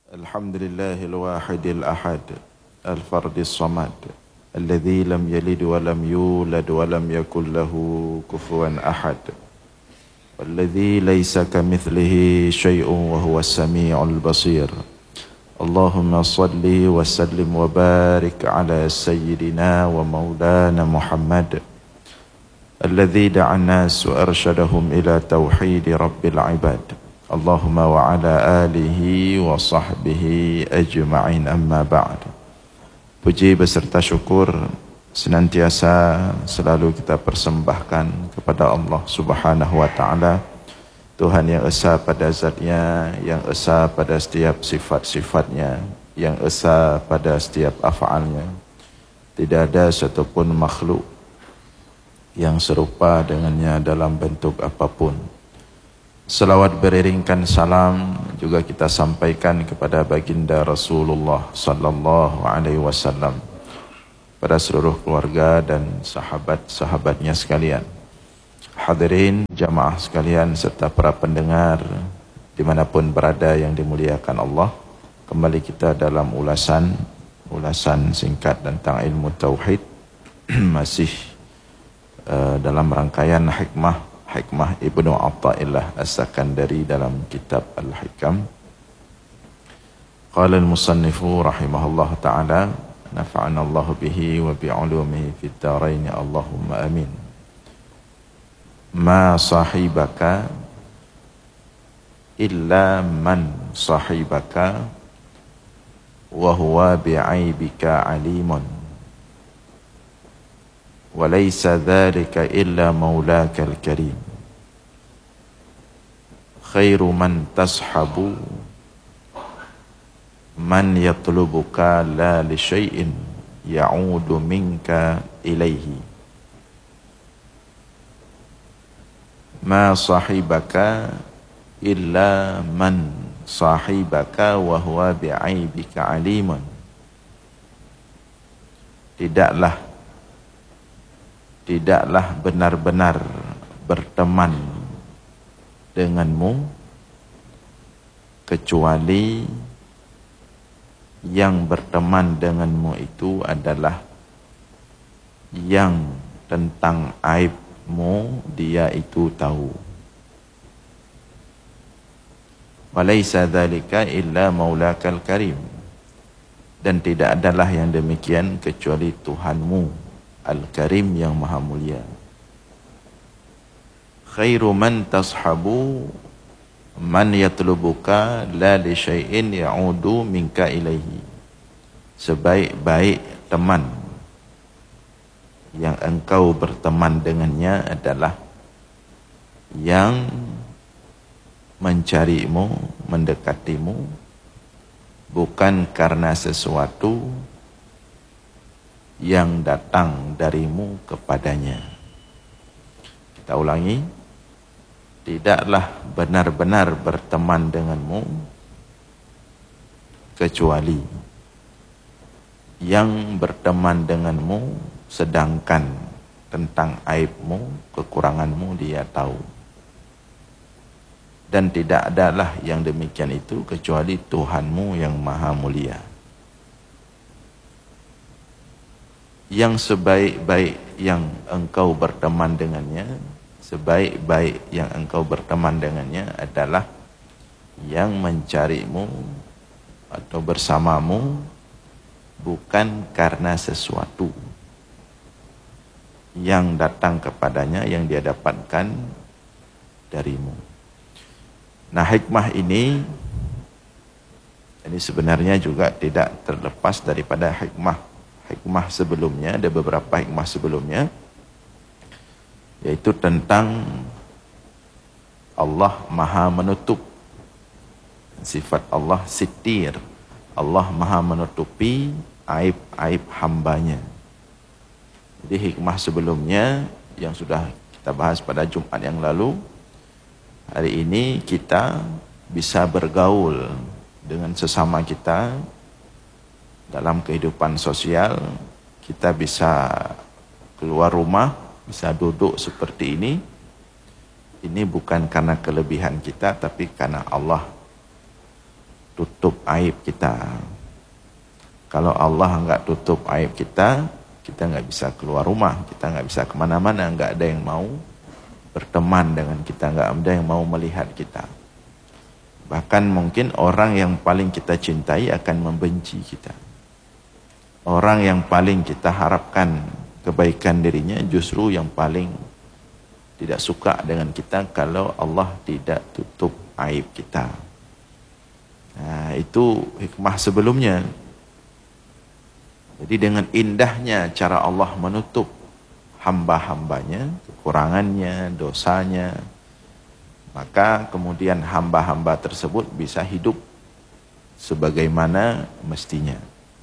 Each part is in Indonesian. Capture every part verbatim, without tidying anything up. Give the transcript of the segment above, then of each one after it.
الحمد لله الواحد الأحد الفرد الصمد الذي لم يلد ولم يولد ولم يكن له كفوا أحد والذي ليس كمثله شيء وهو السميع البصير. اللهم صل وسلم وبارك على سيدنا ومولانا محمد الذي دعا الناس وأرشدهم إلى توحيد رب العباد. اللهم وعلى آله وصحبه أجمعين, amma ba'd. Puji beserta syukur senantiasa selalu kita persembahkan kepada Allah Subhanahu wa ta'ala, Tuhan yang esa pada zatnya, yang esa pada setiap sifat-sifatnya, yang esa pada setiap af'alnya. Tidak ada satupun makhluk yang serupa dengannya dalam bentuk apapun. Selawat beriringkan salam juga kita sampaikan kepada baginda Rasulullah sallallahu alaihi wasallam, pada seluruh keluarga dan sahabat-sahabatnya sekalian. Hadirin jamaah sekalian serta para pendengar dimanapun berada yang dimuliakan Allah, kembali kita dalam ulasan ulasan singkat tentang ilmu tauhid, masih uh, dalam rangkaian hikmah Hikmah Ibnu Athaillah As-Sakandari dalam kitab Al-Hikam. Qala al-musannifu rahimahullah ta'ala, nafa'ana Allah bihi wa bi'ulumihi fid dharain, Allahumma amin. Ma sahibaka illa man sahibaka wa huwa bi'aibika alimun, وليس ذلك إلا مولاك الكريم. خير من تصحب من يطلبك لا لشيء يعود منك إليه. ما صاحبك إلا من صاحبك وهو بعيبك عليم. Tidaklah Tidaklah benar-benar berteman denganmu kecuali yang berteman denganmu itu adalah yang tentang aibmu dia itu tahu. Walaysa dzalika illa maulakal karim. Dan tidak adalah yang demikian kecuali Tuhanmu Al-Karim yang maha mulia. Khairu man tashabu man yatlubuka la li syai'in ya'udu minka ilaihi. Sebaik-baik teman yang engkau berteman dengannya adalah yang mencarimu, mendekatimu bukan karena sesuatu yang datang darimu kepadanya. Kita ulangi, tidaklah benar-benar berteman denganmu kecuali yang berteman denganmu sedangkan tentang aibmu, kekuranganmu dia tahu. Dan tidak adalah yang demikian itu kecuali Tuhanmu yang maha mulia. Yang sebaik-baik yang engkau berteman dengannya, sebaik-baik yang engkau berteman dengannya adalah yang mencarimu atau bersamamu bukan karena sesuatu yang datang kepadanya, yang dia dapatkan darimu. Nah, hikmah ini ini sebenarnya juga tidak terlepas daripada hikmah Hikmah sebelumnya. Ada beberapa hikmah sebelumnya, yaitu tentang Allah maha menutup. Sifat Allah sitir, Allah maha menutupi aib-aib hambanya. Jadi hikmah sebelumnya yang sudah kita bahas pada Jumat yang lalu, hari ini kita bisa bergaul dengan sesama kita dalam kehidupan sosial. Kita bisa keluar rumah, bisa duduk seperti ini. Ini bukan karena kelebihan kita, tapi karena Allah tutup aib kita. Kalau Allah enggak tutup aib kita, kita enggak bisa keluar rumah, kita enggak bisa kemana-mana, enggak ada yang mau berteman dengan kita, enggak ada yang mau melihat kita. Bahkan mungkin orang yang paling kita cintai akan membenci kita. Orang yang paling kita harapkan kebaikan dirinya justru yang paling tidak suka dengan kita kalau Allah tidak tutup aib kita. Nah, itu hikmah sebelumnya. Jadi dengan indahnya cara Allah menutup hamba-hambanya, kekurangannya, dosanya, maka kemudian hamba-hamba tersebut bisa hidup sebagaimana mestinya.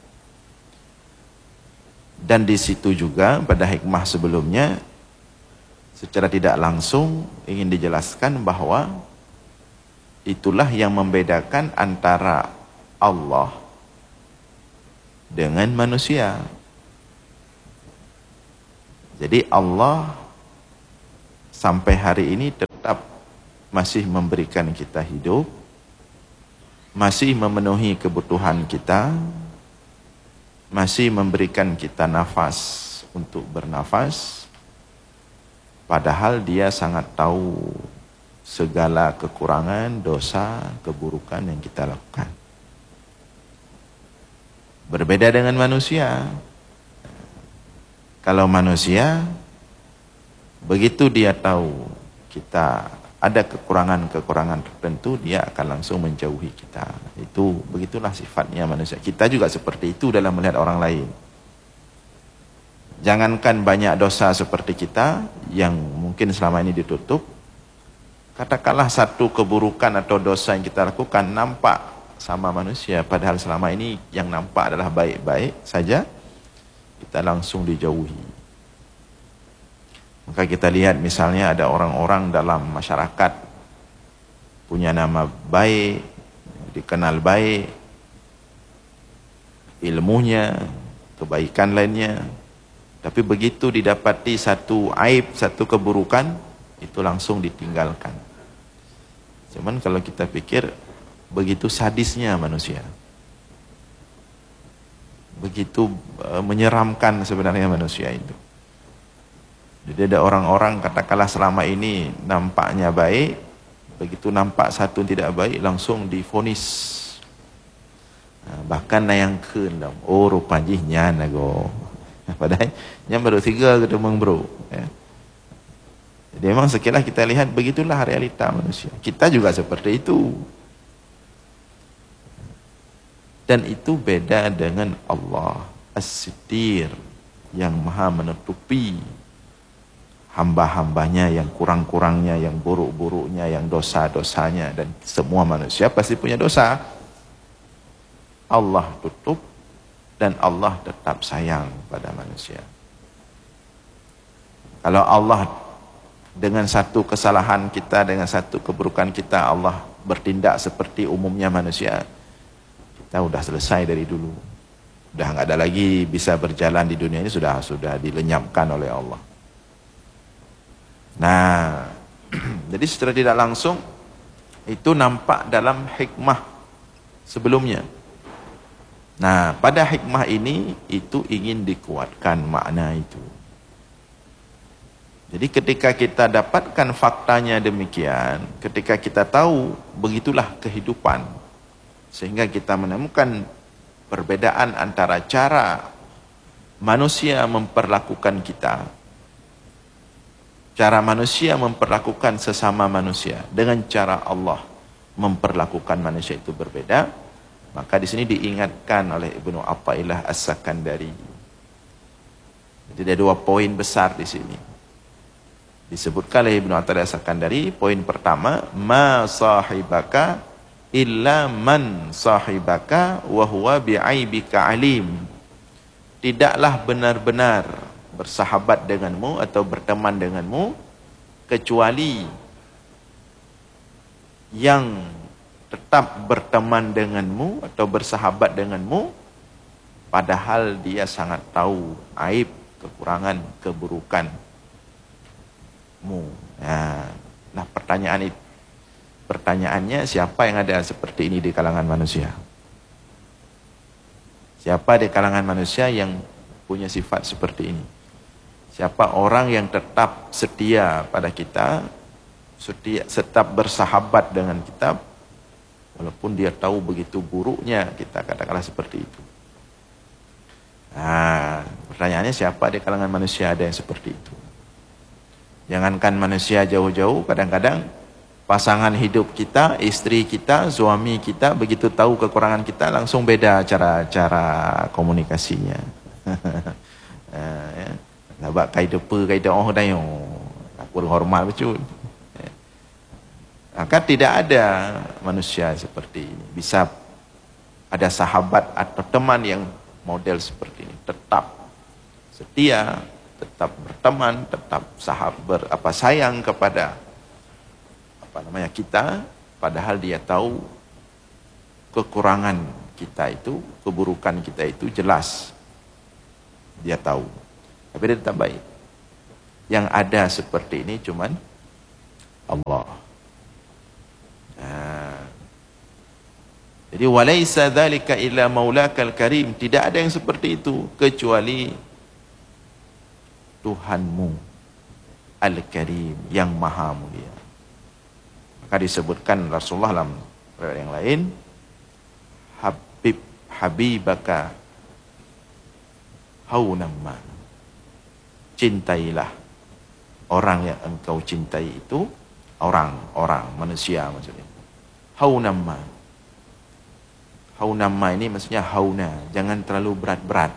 Dan di situ juga pada hikmah sebelumnya secara tidak langsung ingin dijelaskan bahwa itulah yang membedakan antara Allah dengan manusia. Jadi Allah sampai hari ini tetap masih memberikan kita hidup, masih memenuhi kebutuhan kita, masih memberikan kita nafas untuk bernafas, padahal Dia sangat tahu segala kekurangan, dosa, keburukan yang kita lakukan. Berbeda dengan manusia. Kalau manusia, begitu dia tahu kita ada kekurangan-kekurangan tertentu, dia akan langsung menjauhi kita. Itu begitulah sifatnya manusia. Kita juga seperti itu dalam melihat orang lain. Jangankan banyak dosa seperti kita yang mungkin selama ini ditutup, katakanlah satu keburukan atau dosa yang kita lakukan nampak sama manusia, padahal selama ini yang nampak adalah baik-baik saja, kita langsung dijauhi. Maka kita lihat misalnya ada orang-orang dalam masyarakat punya nama baik, dikenal baik, ilmunya, kebaikan lainnya, tapi begitu didapati satu aib, satu keburukan, itu langsung ditinggalkan. Cuman kalau kita pikir, begitu sadisnya manusia, begitu uh, menyeramkan sebenarnya manusia itu. Jadi ada orang-orang katakanlah selama ini nampaknya baik, begitu nampak satu tidak baik langsung divonis. Nah, bahkan nayangkeun dong, oh rupanya nyan ago. Padahal yang baru tiga gitu meng bro. Ya. Jadi memang sekiranya kita lihat begitulah realita manusia. Kita juga seperti itu. Dan itu beda dengan Allah As-Sittir yang maha menutupi hamba-hambanya yang kurang-kurangnya, yang buruk-buruknya, yang dosa-dosanya. Dan semua manusia pasti punya dosa. Allah tutup dan Allah tetap sayang pada manusia. Kalau Allah dengan satu kesalahan kita, dengan satu keburukan kita, Allah bertindak seperti umumnya manusia, kita udah selesai dari dulu. Udah nggak ada lagi bisa berjalan di dunia ini, sudah sudah dilenyapkan oleh Allah. Nah, jadi secara tidak langsung itu nampak dalam hikmah sebelumnya. Nah, pada hikmah ini itu ingin dikuatkan makna itu. Jadi ketika kita dapatkan faktanya demikian, ketika kita tahu begitulah kehidupan, sehingga kita menemukan perbedaan antara cara manusia memperlakukan kita, cara manusia memperlakukan sesama manusia, dengan cara Allah memperlakukan manusia itu berbeda. Maka di sini diingatkan oleh Ibnu Athaillah As-Sakandari. Jadi ada dua poin besar di sini. Disebutkan oleh Ibnu Athaillah As-Sakandari, poin pertama, ma sahibaka illa man sahibaka wa huwa bi'aibika alim. Tidaklah benar-benar bersahabat denganmu atau berteman denganmu kecuali yang tetap berteman denganmu atau bersahabat denganmu padahal dia sangat tahu aib, kekurangan, keburukanmu. Nah, nah pertanyaan itu, Pertanyaannya, siapa yang ada seperti ini di kalangan manusia? Siapa di kalangan manusia yang punya sifat seperti ini? Siapa orang yang tetap setia pada kita, setia, tetap bersahabat dengan kita, walaupun dia tahu begitu buruknya kita, katakanlah seperti itu. Nah, pertanyaannya, siapa di kalangan manusia ada yang seperti itu? Jangankan manusia jauh-jauh, kadang-kadang pasangan hidup kita, istri kita, suami kita, begitu tahu kekurangan kita, langsung beda cara-cara komunikasinya. Ya. Nampak kaidah apa, kaidah oh dah yo. Aku hormat betul. Maka tidak ada manusia seperti ini. Bisa ada sahabat atau teman yang model seperti ini. Tetap setia, tetap berteman, tetap sahabat, apa sayang kepada apa namanya kita, padahal dia tahu kekurangan kita itu, keburukan kita itu jelas. Dia tahu. Tapi dia tetap baik. Yang ada seperti ini cuman Allah. Nah. Jadi walaisa dzalika illa maulakal karim, tidak ada yang seperti itu kecuali Tuhanmu Al-Karim yang maha mulia. Maka disebutkan Rasulullah dalam riwayat yang lain, Habib habibaka haunamma, cintailah orang yang engkau cintai itu, orang-orang manusia maksudnya. Haunamma. Haunamma ini maksudnya hauna, jangan terlalu berat-berat.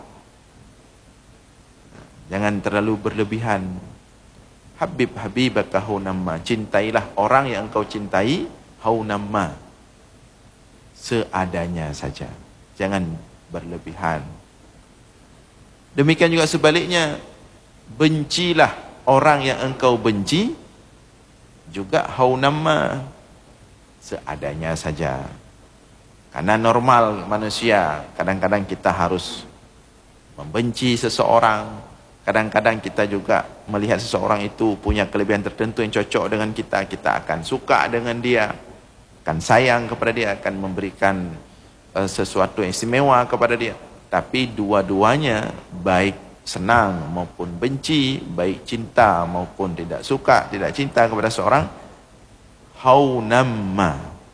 Jangan terlalu berlebihan. Habib habibaka haunamma, cintailah orang yang engkau cintai, haunamma, seadanya saja. Jangan berlebihan. Demikian juga sebaliknya, bencilah orang yang engkau benci, juga haunamma, seadanya saja. Karena normal manusia, kadang-kadang kita harus membenci seseorang. Kadang-kadang kita juga melihat seseorang itu punya kelebihan tertentu yang cocok dengan kita, kita akan suka dengan dia, akan sayang kepada dia, akan memberikan uh, sesuatu yang istimewa kepada dia. Tapi dua-duanya, baik senang maupun benci, baik cinta maupun tidak suka, tidak cinta kepada seorang, haunamma,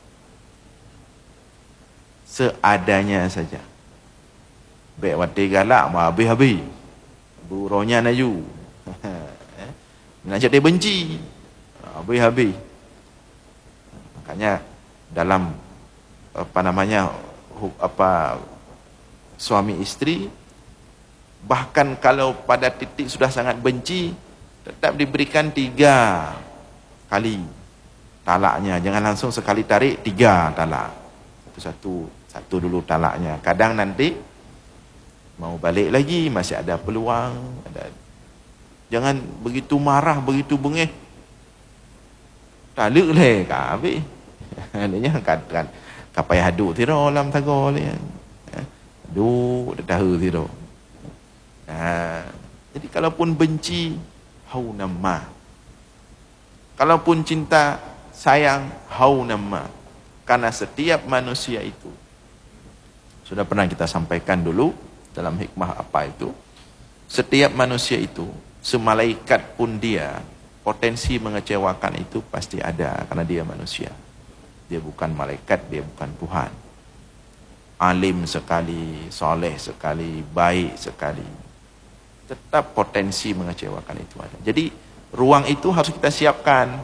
seadanya saja. Baik wati galak, mah habis-habis. Buronya naju. Nak jadi benci. Habis-habis. Makanya dalam apa namanya apa suami istri, bahkan kalau pada titik sudah sangat benci, tetap diberikan tiga kali talaknya. Jangan langsung sekali tarik tiga talak. Satu-satu, satu dulu talaknya. Kadang nanti mau balik lagi, masih ada peluang. Ada. Jangan begitu marah, begitu bengih. Tak lek leh ka habis. Adanya kan kan kapai haduk tiro lam tago le. Du dah tiro. Nah, jadi kalaupun benci, haunamma. Kalaupun cinta, sayang, haunamma. Karena setiap manusia itu, sudah pernah kita sampaikan dulu dalam hikmah apa itu, setiap manusia itu, semalaikat pun dia, potensi mengecewakan itu pasti ada, karena dia manusia. Dia bukan malaikat, dia bukan Tuhan. Alim sekali, soleh sekali, baik sekali, tetap potensi mengecewakan itu ada. Jadi ruang itu harus kita siapkan.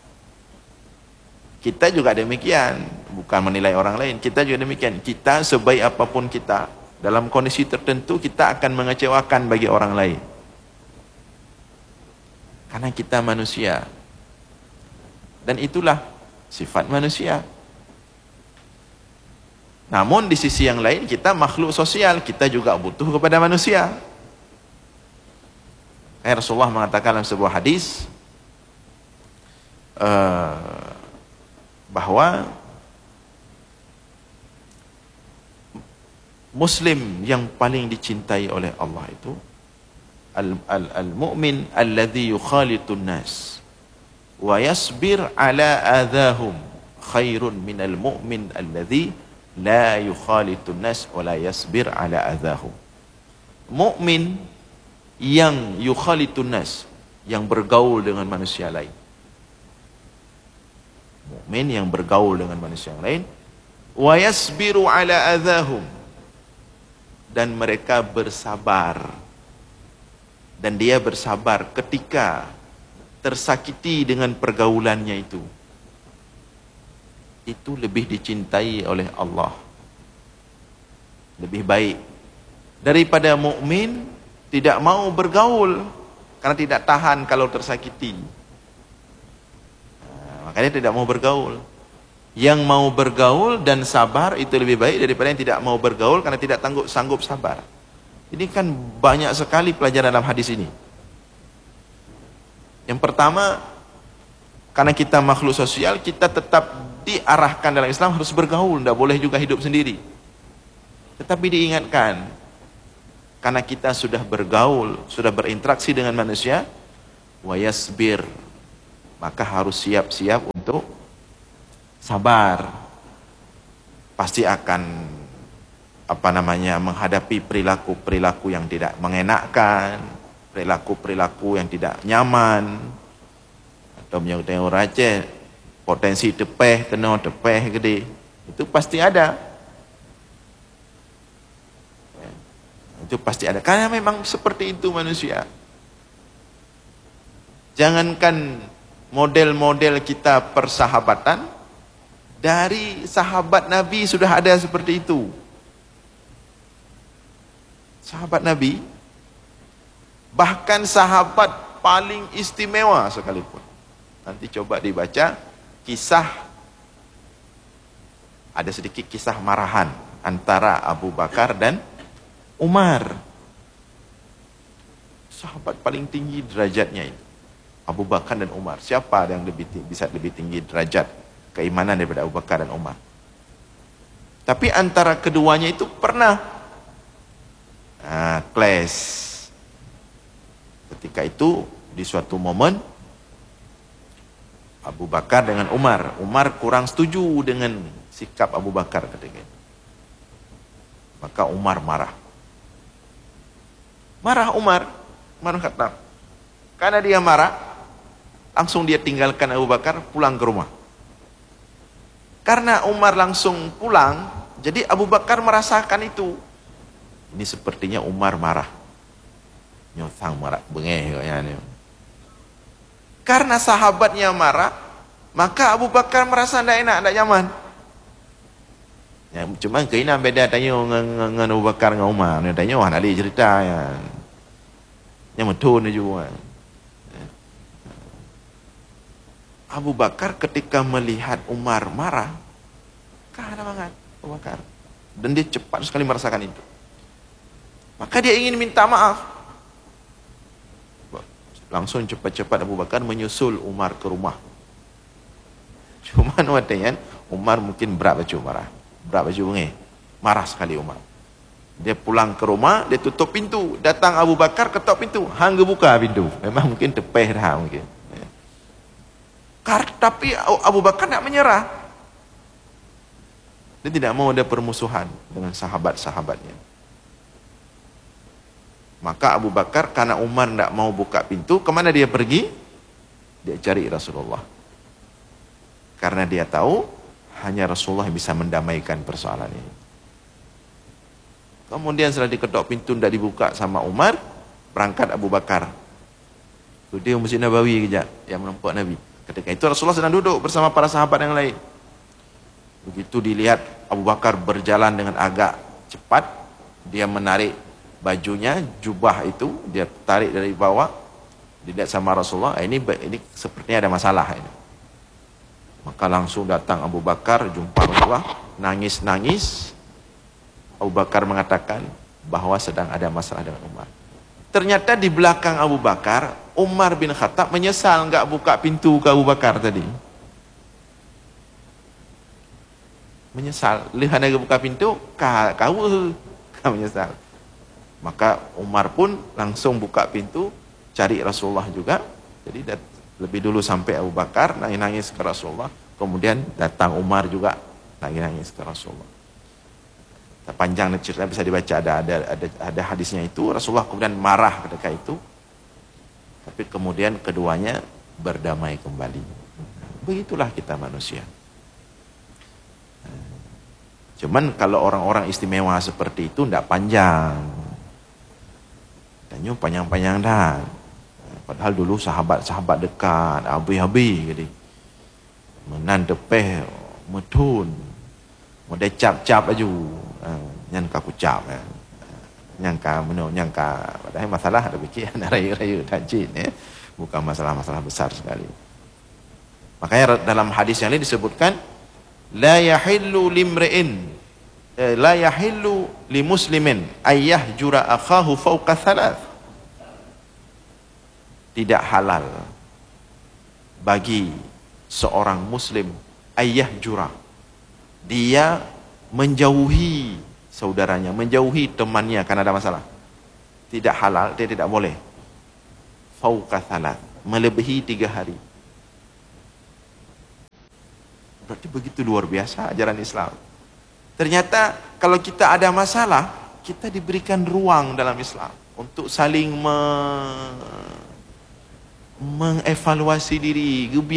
Kita juga demikian, bukan menilai orang lain, kita juga demikian. Kita sebaik apapun kita, dalam kondisi tertentu kita akan mengecewakan bagi orang lain. Karena kita manusia. Dan itulah sifat manusia. Namun di sisi yang lain kita makhluk sosial, kita juga butuh kepada manusia. Rasulullah mengatakan dalam sebuah hadis uh, bahwa Muslim yang paling dicintai oleh Allah itu al-mu'min alladhi yukhalitun nas wa yasbir ala adahum khairun minal mu'min alladhi la yukhalitun nas wa la yasbir ala adahum. Mukmin yang yukhalitun nas, yang bergaul dengan manusia lain. Mukmin yang bergaul dengan manusia yang lain, wa yasbiru ala adahum, dan mereka bersabar. Dan dia bersabar ketika tersakiti dengan pergaulannya itu. Itu lebih dicintai oleh Allah, lebih baik daripada mukmin tidak mau bergaul karena tidak tahan kalau tersakiti. Nah, makanya tidak mau bergaul. Yang mau bergaul dan sabar itu lebih baik daripada yang tidak mau bergaul karena tidak tanggup sanggup sabar. Ini kan banyak sekali pelajaran dalam hadis ini. Yang pertama, karena kita makhluk sosial, kita tetap diarahkan dalam Islam harus bergaul, tidak boleh juga hidup sendiri. Tetapi diingatkan, karena kita sudah bergaul, sudah berinteraksi dengan manusia, wa yasbir, maka harus siap-siap untuk sabar. Pasti akan apa namanya menghadapi perilaku-perilaku yang tidak mengenakkan, perilaku-perilaku yang tidak nyaman, atau yang tengok receh, potensi tepeh, kena tepeh gede, itu pasti ada. Ya, itu pasti ada, karena memang seperti itu manusia. Jangankan model-model kita persahabatan, dari sahabat Nabi sudah ada seperti itu. Sahabat Nabi, bahkan sahabat paling istimewa sekalipun. Nanti coba dibaca kisah, ada sedikit kisah marahan antara Abu Bakar dan Umar. Sahabat paling tinggi derajatnya itu, Abu Bakar dan Umar. Siapa yang lebih bisa lebih tinggi derajat keimanan daripada Abu Bakar dan Umar? Tapi antara keduanya itu pernah nah, clash. Ketika itu di suatu momen Abu Bakar dengan Umar, Umar kurang setuju dengan sikap Abu Bakar ketika itu. Maka Umar marah. Marah Umar, Umar kata, karena dia marah, langsung dia tinggalkan Abu Bakar, pulang ke rumah. Karena Umar langsung pulang, jadi Abu Bakar merasakan itu. Ini sepertinya Umar marah. Nyotang marah, bengeh kayaknya. Karena sahabatnya marah, maka Abu Bakar merasa tidak enak, tidak nyaman. Ya, cuma kena beda tanya dengan Abu Bakar dengan Umar. Dia tanya, wah nak lihat cerita ya. Yang betul ni juga. Abu Bakar ketika melihat Umar marah, kena banget Abu Bakar. Dan dia cepat sekali merasakan itu. Maka dia ingin minta maaf. Langsung cepat-cepat Abu Bakar menyusul Umar ke rumah. Cuma waktunya Umar mungkin berat baju marah. Berat baju bunga. Marah sekali Umar. Dia pulang ke rumah, dia tutup pintu. Datang Abu Bakar ketok pintu. Hangga buka pintu. Memang mungkin tepeh dah mungkin. Tapi Abu Bakar tak menyerah. Dia tidak mau ada permusuhan dengan sahabat-sahabatnya. Maka Abu Bakar, karena Umar tidak mau buka pintu, kemana dia pergi? Dia cari Rasulullah. Karena dia tahu, hanya Rasulullah yang bisa mendamaikan persoalan ini. Kemudian setelah diketok pintu, tidak dibuka sama Umar, berangkat Abu Bakar. Itu dia Masjid Nabawi kejap, yang menempuk Nabi. Ketika itu Rasulullah sedang duduk bersama para sahabat yang lain. Begitu dilihat Abu Bakar berjalan dengan agak cepat, dia menarik bajunya, jubah itu dia tarik dari bawah, dilihat sama Rasulullah, ini ini sepertinya ada masalah ini. Maka langsung datang Abu Bakar jumpa Rasulullah, nangis-nangis. Abu Bakar mengatakan bahwa sedang ada masalah dengan Umar. Ternyata di belakang Abu Bakar, Umar bin Khattab menyesal enggak buka pintu ke Abu Bakar tadi. Menyesal, lihat ada buka pintu, kau kau menyesal. Maka Umar pun langsung buka pintu, cari Rasulullah juga. Jadi lebih dulu sampai Abu Bakar, nangis-nangis ke Rasulullah. Kemudian datang Umar juga nangis-nangis ke Rasulullah. Panjang cerita bisa dibaca, ada ada ada ada hadisnya itu. Rasulullah kemudian marah ketika itu. Tapi kemudian keduanya berdamai kembali. Begitulah kita manusia. Cuman kalau orang-orang istimewa seperti itu tidak panjang. Dan panjang-panjang dah. Padahal dulu sahabat-sahabat dekat, abi-abi gitu. Menan depeh, metun. Modai cap-cap aju. Nyangka ku cap kan. Nyangka meno nyangka padahal masalah ada fikir raya-raya tajin ya. Bukan masalah-masalah besar sekali. Makanya dalam hadis yang lain disebutkan la yahillu limri'in eh, la yahillu limuslimin ayyahjura akhahu fawqa thalath. Tidak halal bagi seorang muslim ayyahjura, dia menjauhi saudaranya, menjauhi temannya karena ada masalah. Tidak halal, dia tidak boleh. Fawqa thalath, melebihi tiga hari. Berarti begitu luar biasa ajaran Islam. Ternyata kalau kita ada masalah, kita diberikan ruang dalam Islam untuk saling me mengevaluasi diri.